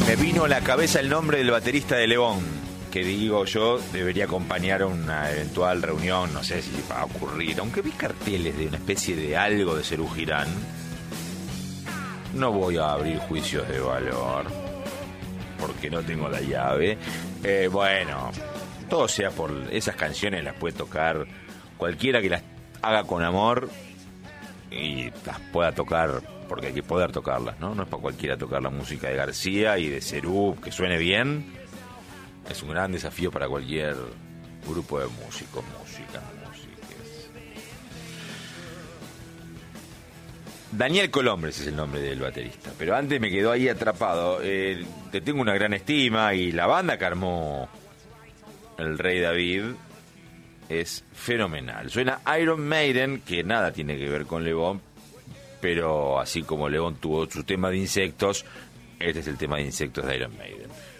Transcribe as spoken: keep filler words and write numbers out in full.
Me vino a la cabeza el nombre del baterista de Lebón, que digo yo debería acompañar una eventual reunión, no sé si va a ocurrir, aunque vi carteles de una especie de algo de Serú Girán. No voy a abrir juicios de valor, porque no tengo la llave. Eh, bueno, todo sea por esas canciones, las puede tocar cualquiera que las haga con amor y las pueda tocar, porque hay que poder tocarlas, ¿no? No es para cualquiera tocar la música de García y de Serú, que suene bien. Es un gran desafío para cualquier grupo de músicos, músicas, músicas. Daniel Colombres es el nombre del baterista, pero antes me quedó ahí atrapado. Eh, te tengo una gran estima y la banda que armó el Rey David es fenomenal. Suena Iron Maiden, que nada tiene que ver con Lebón, pero así como Lebón tuvo su tema de insectos, este es el tema de insectos de Iron Maiden.